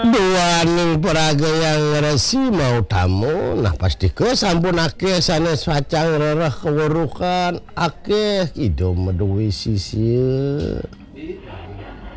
Duaning peraga yang resi mau tamu nah pasti ke sampun akeh sanes facang rereh kewurukan akeh idom meduwi sisi